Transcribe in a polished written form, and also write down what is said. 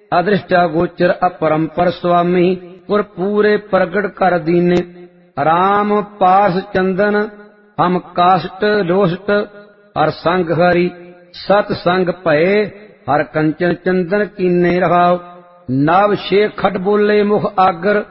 अदृष्टा गोचर अपरंपर स्वामी पुर पूरे प्रगट कर दीने। राम पास चंदन हम काष्ट लोष्ट हर संग हरि सत संग भये हर कंचन चंदन कीने रहाओ। नव छे खट बोले मुख आगर